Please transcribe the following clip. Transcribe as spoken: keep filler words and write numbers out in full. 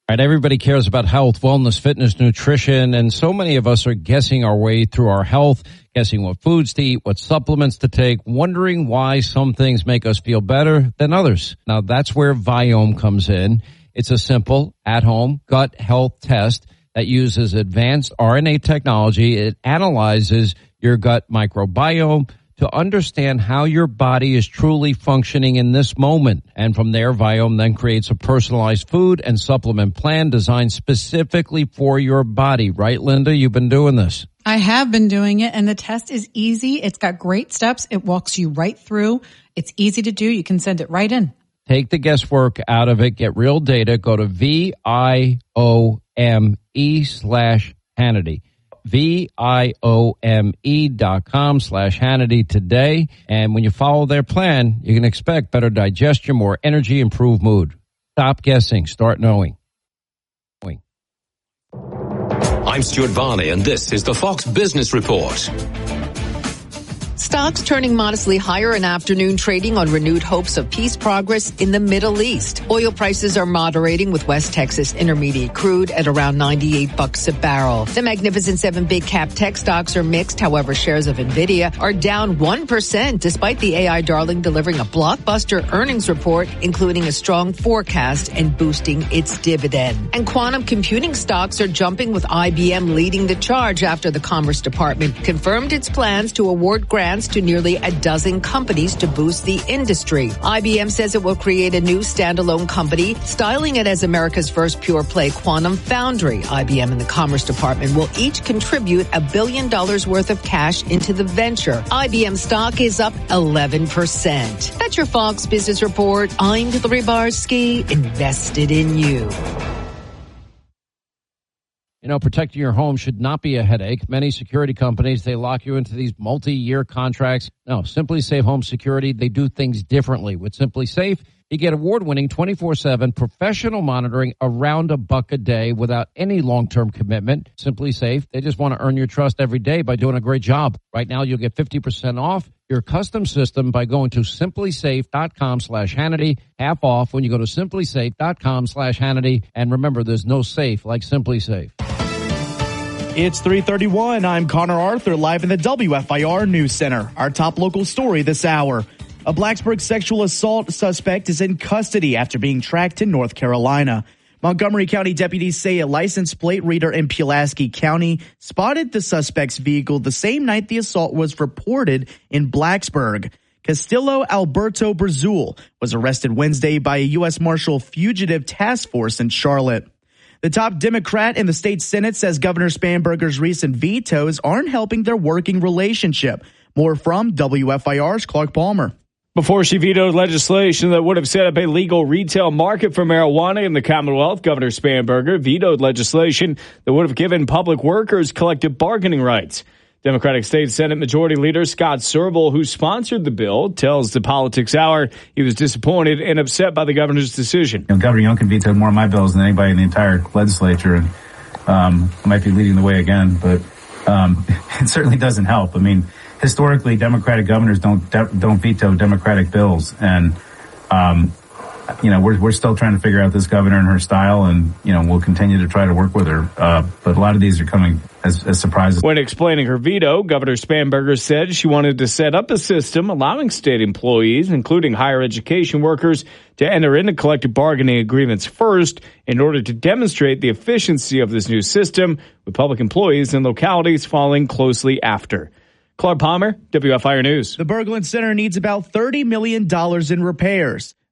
Right, everybody cares about health, wellness, fitness, nutrition, and so many of us are guessing our way through our health, guessing what foods to eat, what supplements to take, wondering why some things make us feel better than others. Now, that's where Viome comes in. It's a simple, at-home gut health test that uses advanced R N A technology. It analyzes your gut microbiome to understand how your body is truly functioning in this moment. And from there, Viome then creates a personalized food and supplement plan designed specifically for your body. Right, Linda? You've been doing this. I have been doing it, and the test is easy. It's got great steps. It walks you right through. It's easy to do. You can send it right in. Take the guesswork out of it. Get real data. Go to V I O M E slash Hannity. V-I-O-M-E dot com slash Hannity today. And when you follow their plan, you can expect better digestion, more energy, improved mood. Stop guessing. Start knowing. I'm Stuart Varney, and this is the Fox Business Report. Stocks turning modestly higher in afternoon trading on renewed hopes of peace progress in the Middle East. Oil prices are moderating with West Texas Intermediate crude at around ninety-eight bucks a barrel. The Magnificent Seven big cap tech stocks are mixed. However, shares of Nvidia are down one percent despite the A I darling delivering a blockbuster earnings report, including a strong forecast and boosting its dividend. And quantum computing stocks are jumping with I B M leading the charge after the Commerce Department confirmed its plans to award grants to nearly a dozen companies to boost the industry. I B M says it will create a new standalone company, styling it as America's first pure-play quantum foundry. I B M and the Commerce Department will each contribute a billion dollars worth of cash into the venture. I B M stock is up eleven percent. That's your Fox Business Report. I'm Hillary Barsky, invested in you. You know, protecting your home should not be a headache. Many security companies, they lock you into these multi-year contracts. No, Simply Safe Home Security, they do things differently. With Simply Safe, you get award-winning twenty-four seven professional monitoring around a buck a day without any long-term commitment. Simply Safe, they just want to earn your trust every day by doing a great job. Right now, you'll get fifty percent off your custom system by going to simplysafe.com slash Hannity. Half off when you go to simplysafe.com slash Hannity. And remember, there's no safe like Simply Safe. It's three thirty-one. I'm Connor Arthur, live in the W F I R News Center. Our top local story this hour. A Blacksburg sexual assault suspect is in custody after being tracked in North Carolina. Montgomery County deputies say a license plate reader in Pulaski County spotted the suspect's vehicle the same night the assault was reported in Blacksburg. Castillo Alberto Brazul was arrested Wednesday by a U S Marshal Fugitive Task Force in Charlotte. The top Democrat in the state Senate says Governor Spanberger's recent vetoes aren't helping their working relationship. More from W F I R's Clark Palmer. Before she vetoed legislation that would have set up a legal retail market for marijuana in the Commonwealth, Governor Spanberger vetoed legislation that would have given public workers collective bargaining rights. Democratic State Senate Majority Leader Scott Serval, who sponsored the bill, tells the Politics Hour he was disappointed and upset by the governor's decision. You know, Governor Youngkin vetoed more of my bills than anybody in the entire legislature, and um, I might be leading the way again, but um, it certainly doesn't help. I mean, historically, Democratic governors don't de- don't veto Democratic bills, and um, you know we're we're still trying to figure out this governor and her style, and you know we'll continue to try to work with her. Uh, but a lot of these are coming as, as surprises. When explaining her veto, Governor Spanberger said she wanted to set up a system allowing state employees, including higher education workers, to enter into collective bargaining agreements first in order to demonstrate the efficiency of this new system, with public employees and localities following closely after. Clark Palmer, W F I R News. The Berglund Center needs about thirty million dollars in repairs.